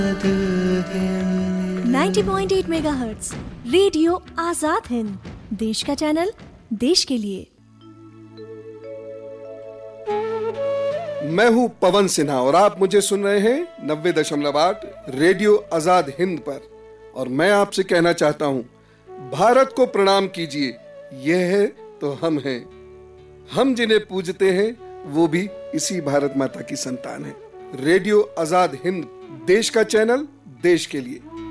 90.8 megahertz radio Azad Hind, देश का channel, देश के लिए। मैं हूं पवन सिन्हा और आप मुझे सुन रहे हैं 90.8 रेडियो आजाद हिंद पर। और मैं आपसे कहना चाहता हूं, भारत को प्रणाम कीजिए, यह है तो हम हैं। हम जिन्हें पूजते हैं वो भी इसी भारत माता की संतान है। रेडियो आजाद हिंद, देश का चैनल, देश के लिए।